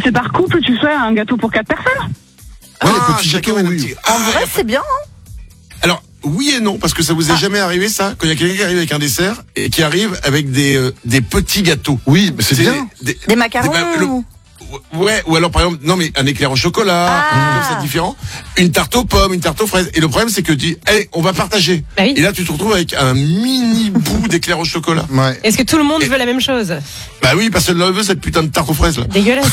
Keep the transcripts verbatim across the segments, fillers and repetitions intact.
c'est par couple, tu fais un gâteau pour quatre personnes. Ouais, Ah, les petits chacun gâteaux, un oui. petit. En Ah, vrai, c'est bien. Hein. alors, oui et non, parce que ça vous est jamais arrivé, ça? Quand il y a quelqu'un qui arrive avec un dessert et qui arrive avec des, euh, des petits gâteaux. Oui, mais c'est bien. Des, Des macarons. bah, le- ouais, ou alors, par exemple, non, mais un éclair au chocolat, Ah. un truc comme ça différent. Une tarte aux pommes, une tarte aux fraises. Et le problème, c'est que tu dis, hey, on va partager. Bah oui. Et là, tu te retrouves avec un mini bout d'éclair au chocolat. Ouais. Est-ce que tout le monde Et- veut la même chose? Bah oui, personne ne veut cette putain de tarte aux fraises, là. Dégueulasse.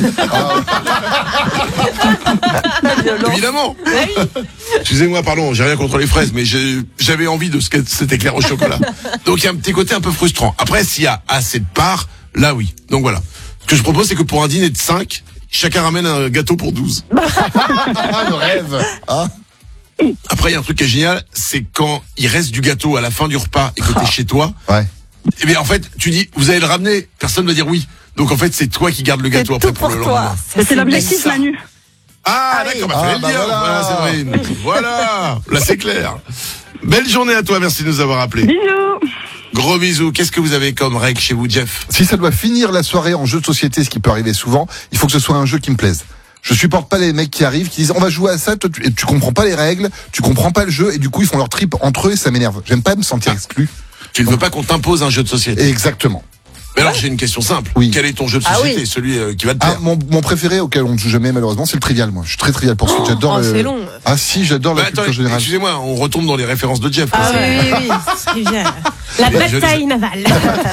Évidemment. Bah oui. Excusez-moi, pardon, j'ai rien contre les fraises, mais j'ai- j'avais envie de ce qu'est cet éclair au chocolat. Donc il y a un petit côté un peu frustrant. Après, s'il y a assez de parts, là oui. Donc voilà. Ce que je propose, c'est que pour un dîner de cinq, chacun ramène un gâteau pour douze. Ah, le rêve. Ah. Après, il y a un truc qui est génial, c'est quand il reste du gâteau à la fin du repas et que t'es chez toi. Ouais. Et bien en fait, tu dis, vous allez le ramener, personne va dire oui. Donc en fait, c'est toi qui gardes le C'est gâteau après tout pour, pour le toi. lendemain. C'est l'objectif, ça. Manu. Ah, Ah oui. d'accord, bah, Ah, fallait bah le dire. voilà. Voilà, Séverine. Voilà. Là, c'est clair. Belle journée à toi, merci de nous avoir appelés. Bisous. Gros bisous. Qu'est-ce que vous avez comme règle chez vous, Jeff? Si ça doit finir la soirée en jeu de société, ce qui peut arriver souvent, il faut que ce soit un jeu qui me plaise. Je supporte pas les mecs qui arrivent, qui disent on va jouer à ça, toi, tu, et tu comprends pas les règles, tu comprends pas le jeu, et du coup ils font leur trip entre eux et ça m'énerve. J'aime pas me sentir exclu. Tu ne veux pas qu'on t'impose un jeu de société. Exactement. Mais alors j'ai une question simple. Oui. Quel est ton jeu de Ah société, oui. celui euh, qui va te Ah, plaire? mon, mon préféré auquel on ne joue jamais malheureusement, c'est le trivial. Moi, je suis très trivial pour ça. J'adore Oh, le. c'est long. Ah si, j'adore Bah, la attends, culture générale. excusez-moi, on retombe dans les références de Jeff. Ah quoi. oui, oui, oui. C'est bien. La Mais je bataille les- navale.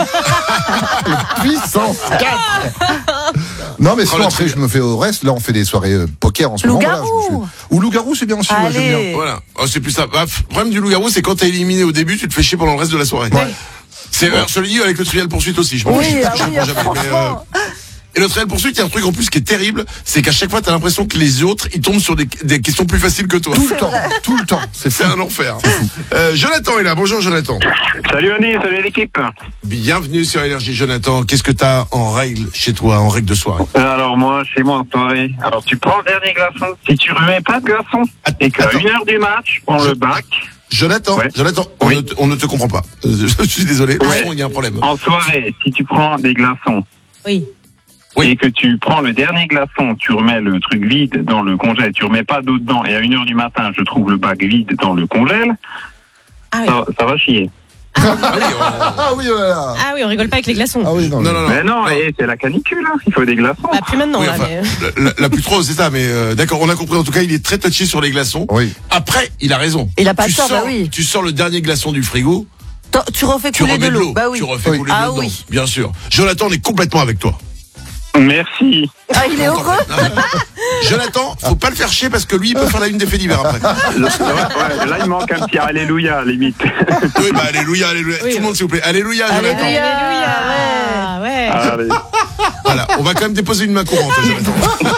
Puissance quatre. Non mais Oh, sinon le après trivial. je me fais au reste. Là on fait des soirées euh, poker en ce moment. Loup-garou. Voilà, je me fais- Ou loup-garou c'est bien aussi. Ouais, j'aime bien. Allez. Voilà. Oh, c'est plus ça. Bah, f- le problème du loup-garou, c'est quand t'es éliminé au début, tu te fais chier pendant le reste de la soirée. Ouais. C'est euh, celui avec le trivial poursuite aussi. Je m'en Oui, fiche, ah je oui, réponds jamais, mais, franchement. euh, Et le trial poursuite, il y a un truc en plus qui est terrible, c'est qu'à chaque fois, t'as l'impression que les autres, ils tombent sur des, des questions plus faciles que toi. Tout le temps, tout le temps. C'est C'est fou. un enfer. Euh, Jonathan est là. Bonjour Jonathan. Salut Annie, salut l'équipe. Bienvenue sur Énergie Jonathan. Qu'est-ce que t'as en règle chez toi, en règle de soirée? Alors moi, chez moi en soirée, alors tu prends le dernier glaçon. Si tu remets pas de glaçon et qu'à Attends. une heure du match, tu prends Je- le bac. Jonathan, Ouais. Jonathan, on, Oui. ne, te- on ne te comprend pas. Euh, Je suis désolé, le Ouais. son, il y a un problème. En soirée, si tu prends des glaçons Oui. Oui. et que tu prends le dernier glaçon, tu remets le truc vide dans le congèle, tu remets pas d'eau dedans et à une heure du matin, je trouve le bac vide dans le congèle, Ah oui. ça, ça va chier. Ah oui, on- Ah oui, oh là là. Ah oui, on rigole pas avec les glaçons. Ah oui, non. Non, non, non. Mais non, et c'est la canicule, hein, il faut des glaçons. Bah, plus maintenant, Oui, là, enfin, mais... la, la- la plus trop, c'est ça, mais euh, d'accord, on a compris. En tout cas, il est très touché sur les glaçons. Oui. Après, il a raison. Il a pas tu tort, sors, bah oui. Tu sors le dernier glaçon du frigo, T'en- Tu refais tu couler remets de l'eau. Bah oui. Tu refais Oui. couler Ah de l'eau dedans, oui. bien sûr. Jonathan, on est complètement avec toi. Merci. Ah, il est heureux. Jonathan, faut pas le faire chier parce que lui, il peut faire la une des faits divers après. Là, ouais, là, il manque un petit alléluia, limite. Oui, bah alléluia, alléluia. Oui, Tout le monde, s'il vous plaît. Alléluia, Jonathan. Alléluia. Ah ouais. Allez. Voilà, on va quand même déposer une main courante, Jonathan.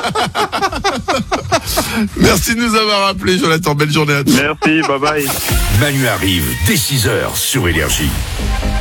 Merci de nous avoir appelés, Jonathan. Belle journée à toi. Merci, bye bye. Manu arrive dès six heures sur Énergie.